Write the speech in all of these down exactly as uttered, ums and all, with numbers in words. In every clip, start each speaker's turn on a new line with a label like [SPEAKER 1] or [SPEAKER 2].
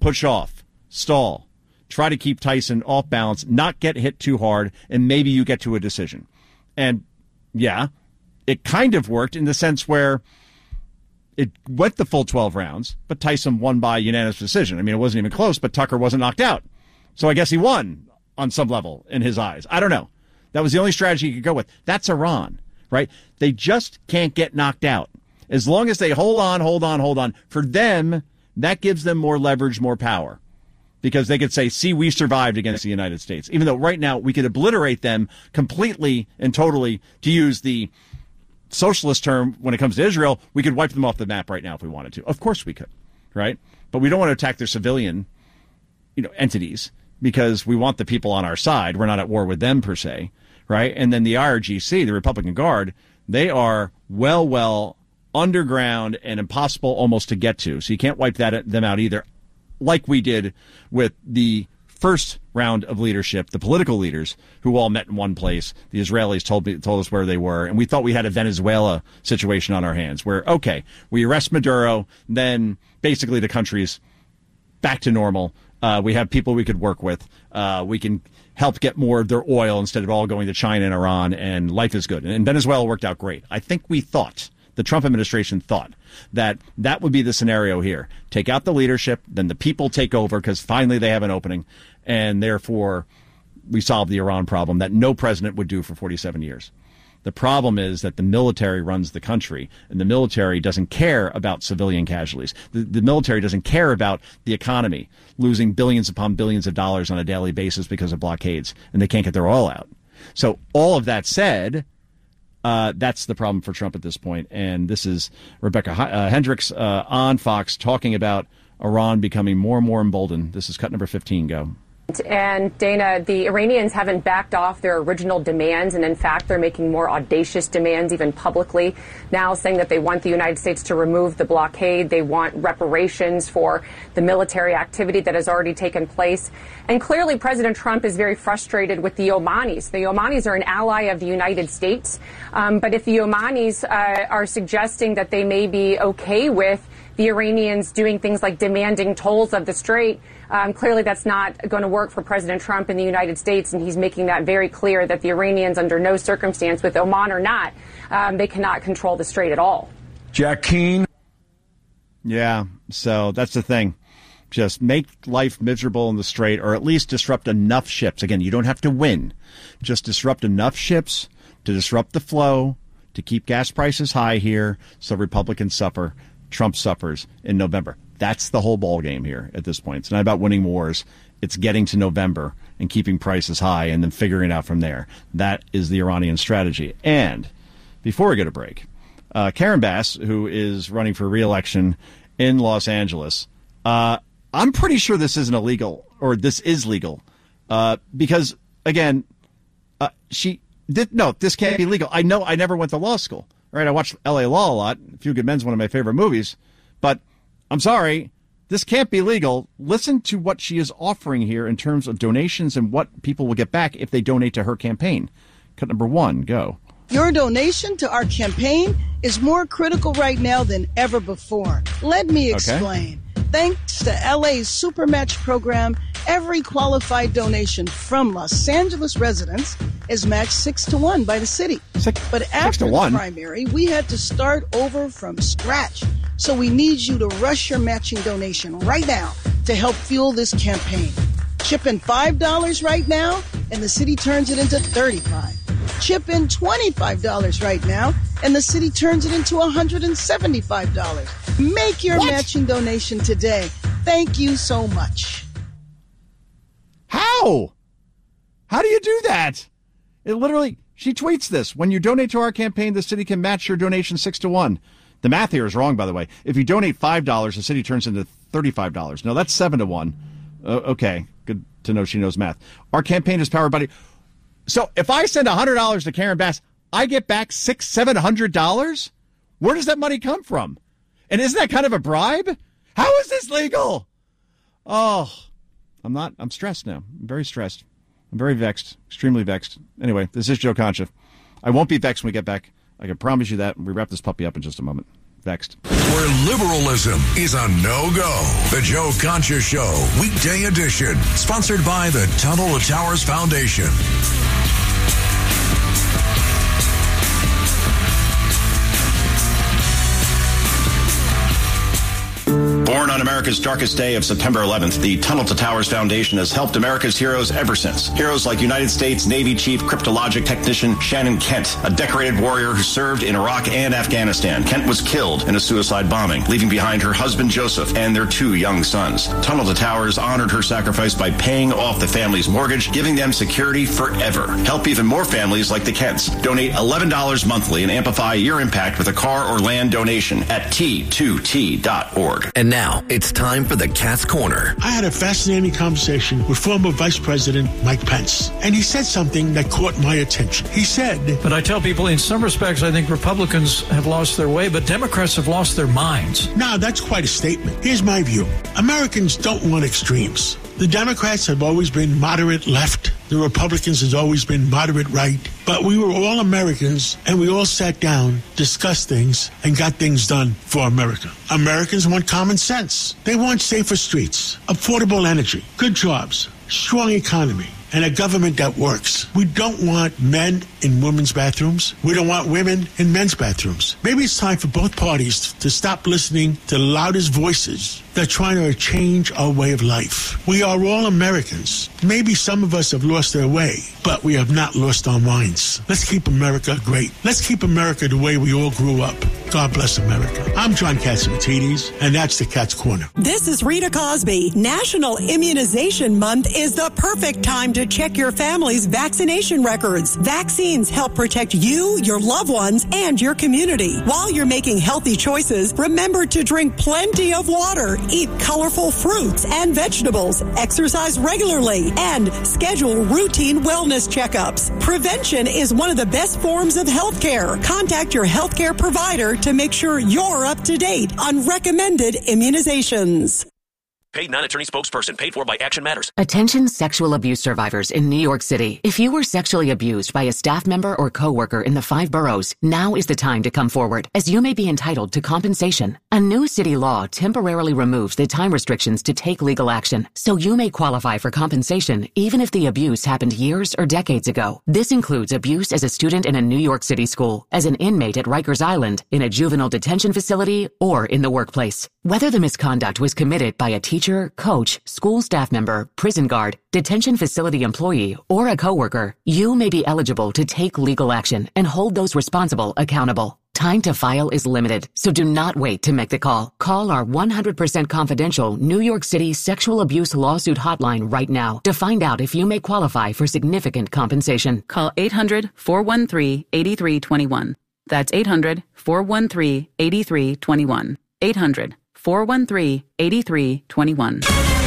[SPEAKER 1] push off, stall, try to keep Tyson off balance, not get hit too hard, and maybe you get to a decision. And, yeah, it kind of worked in the sense where it went the full twelve rounds, but Tyson won by unanimous decision. I mean, it wasn't even close, but Tucker wasn't knocked out. So I guess he won on some level in his eyes. I don't know. That was the only strategy he could go with. That's Iran, right? They just can't get knocked out. As long as they hold on, hold on, hold on, for them, that gives them more leverage, more power. Because they could say, see, we survived against the United States. Even though right now we could obliterate them completely and totally, to use the socialist term when it comes to Israel, we could wipe them off the map right now if we wanted to. Of course we could, right? But we don't want to attack their civilian, you know, entities because we want the people on our side. We're not at war with them per se, right? And then the I R G C, the Republican Guard, they are well, well underground and impossible almost to get to. So you can't wipe that them out either, like we did with the first round of leadership, the political leaders who all met in one place. The Israelis told me, told us where they were, and we thought we had a Venezuela situation on our hands where, okay, we arrest Maduro, then basically the country's back to normal. Uh, we have people we could work with. Uh, we can help get more of their oil instead of all going to China and Iran, and life is good. And Venezuela worked out great. I think we thought, the Trump administration thought, that that would be the scenario here. Take out the leadership, then the people take over because finally they have an opening, and therefore we solve the Iran problem that no president would do for forty-seven years. The problem is that the military runs the country, and the military doesn't care about civilian casualties. The, the military doesn't care about the economy, losing billions upon billions of dollars on a daily basis because of blockades, and they can't get their oil out. So all of that said, uh, that's the problem for Trump at this point. And this is Rebecca uh, Hendricks uh, on Fox talking about Iran becoming more and more emboldened. This is cut number fifteen. Go.
[SPEAKER 2] And Dana, the Iranians haven't backed off their original demands, and in fact, they're making more audacious demands, even publicly, now saying that they want the United States to remove the blockade. They want reparations for the military activity that has already taken place. And clearly, President Trump is very frustrated with the Omanis. The Omanis are an ally of the United States, um, but if the Omanis uh, are suggesting that they may be okay with the Iranians doing things like demanding tolls of the Strait, Um, clearly, that's not going to work for President Trump in the United States, and he's making that very clear that the Iranians, under no circumstance, with Oman or not, um, they cannot control the Strait at all.
[SPEAKER 1] Jack Keane. Yeah, so that's the thing. Just make life miserable in the Strait, or at least disrupt enough ships. Again, you don't have to win. Just disrupt enough ships to disrupt the flow, to keep gas prices high here so Republicans suffer, Trump suffers in November. That's the whole ball game here at this point. It's not about winning wars. It's getting to November and keeping prices high and then figuring it out from there. That is the Iranian strategy. And before we go to break, uh, Karen Bass, who is running for re-election in Los Angeles, uh, I'm pretty sure this isn't illegal, or this is legal, uh, because, again, uh, she did, no, this can't be legal. I know I never went to law school, right? I watched L A Law a lot. A Few Good Men's one of my favorite movies, but I'm sorry, this can't be legal. Listen to what she is offering here in terms of donations and what people will get back if they donate to her campaign. Cut number one, go.
[SPEAKER 3] Your donation to our campaign is more critical right now than ever before. Let me explain. Okay. Thanks to L A's Supermatch program, every qualified donation from Los Angeles residents is matched six to one by the city.
[SPEAKER 1] Six,
[SPEAKER 3] but after the
[SPEAKER 1] one.
[SPEAKER 3] primary, we had to start over from scratch. So we need you to rush your matching donation right now to help fuel this campaign. Chip in five dollars right now, and the city turns it into thirty-five dollars. Chip in twenty-five dollars right now, and the city turns it into one hundred seventy-five dollars. Make your what? matching donation today. Thank you so much.
[SPEAKER 1] How? How do you do that? It literally, she tweets this. When you donate to our campaign, the city can match your donation six to one. The math here is wrong, by the way. If you donate five dollars, the city turns into thirty-five dollars. No, that's seven to one. Uh, okay, good to know she knows math. Our campaign is powered by... So if I send one hundred dollars to Karen Bass, I get back six hundred dollars, seven hundred dollars? Where does that money come from? And isn't that kind of a bribe? How is this legal? Oh, I'm not... I'm stressed now. I'm very stressed. I'm very vexed. Extremely vexed. Anyway, this is Joe Concha. I won't be vexed when we get back. I can promise you that. We wrap this puppy up in just a moment. next.
[SPEAKER 4] Where liberalism is a no-go. The Joe Concha Show, weekday edition. Sponsored by the Tunnel to Towers Foundation.
[SPEAKER 5] Born on America's darkest day of September eleventh, the Tunnel to Towers Foundation has helped America's heroes ever since. Heroes like United States Navy Chief Cryptologic Technician Shannon Kent, a decorated warrior who served in Iraq and Afghanistan. Kent was killed in a suicide bombing, leaving behind her husband Joseph and their two young sons. Tunnel to Towers honored her sacrifice by paying off the family's mortgage, giving them security forever. Help even more families like the Kents. Donate eleven dollars monthly and amplify your impact with a car or land donation at T two T dot org.
[SPEAKER 6] And now it's time for the Cat's Corner.
[SPEAKER 7] I had a fascinating conversation with former Vice President Mike Pence, and he said something that caught my attention. He said,
[SPEAKER 8] But I tell people, in some respects, I think Republicans have lost their way, but Democrats have lost their minds.
[SPEAKER 7] Now, that's quite a statement. Here's my view. Americans don't want extremes. The Democrats have always been moderate left. The Republicans has always been moderate right. But we were all Americans, and we all sat down, discussed things, and got things done for America. Americans want common sense. They want safer streets, affordable energy, good jobs, strong economy, and a government that works. We don't want men in women's bathrooms. We don't want women in men's bathrooms. Maybe it's time for both parties to stop listening to the loudest voices that are trying to change our way of life. We are all Americans. Maybe some of us have lost their way, but we have not lost our minds. Let's keep America great. Let's keep America the way we all grew up. God bless America. I'm John Catsimatidis, and that's the Cat's Corner.
[SPEAKER 9] This is Rita Cosby. National Immunization Month is the perfect time to check your family's vaccination records. Vaccines help protect you, your loved ones, and your community. While you're making healthy choices, remember to drink plenty of water, eat colorful fruits and vegetables, exercise regularly, and schedule routine wellness checkups. Prevention is one of the best forms of health care. Contact your healthcare provider to make sure you're up to date on recommended immunizations.
[SPEAKER 6] Paid non-attorney spokesperson paid for by Action Matters.
[SPEAKER 10] Attention sexual abuse survivors in New York City. If you were sexually abused by a staff member or coworker in the five boroughs, now is the time to come forward, as you may be entitled to compensation. A new city law temporarily removes the time restrictions to take legal action, so you may qualify for compensation even if the abuse happened years or decades ago. This includes abuse as a student in a New York City school, as an inmate at Rikers Island, in a juvenile detention facility, or in the workplace. Whether the misconduct was committed by a teacher, coach, school staff member, prison guard, detention facility employee, or a coworker, you may be eligible to take legal action and hold those responsible accountable. Time to file is limited, so do not wait to make the call. Call our one hundred percent confidential New York City sexual abuse lawsuit hotline right now to find out if you may qualify for significant compensation.
[SPEAKER 11] Call eight hundred, four one three, eight three two one. That's eight hundred, four one three, eight three two one. eight hundred, four one three, eight three two one.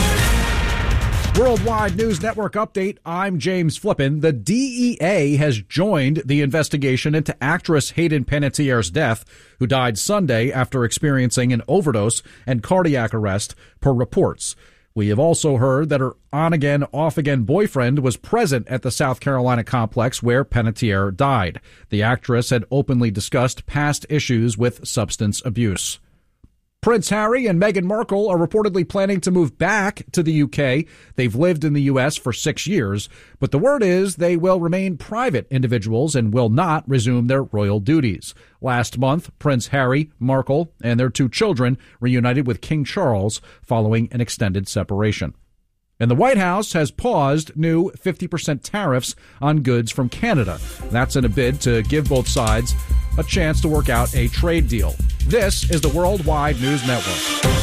[SPEAKER 12] Worldwide News Network update. I'm James Flippin. The D E A has joined the investigation into actress Hayden Panettiere's death, who died Sunday after experiencing an overdose and cardiac arrest, per reports. We have also heard that her on-again, off-again boyfriend was present at the South Carolina complex where Panettiere died. The actress had openly discussed past issues with substance abuse. Prince Harry and Meghan Markle are reportedly planning to move back to the U K. They've lived in the U S for six years, but the word is they will remain private individuals and will not resume their royal duties. Last month, Prince Harry, Markle, and their two children reunited with King Charles following an extended separation. And the White House has paused new fifty percent tariffs on goods from Canada. That's in a bid to give both sides a chance to work out a trade deal. This is the Worldwide News Network.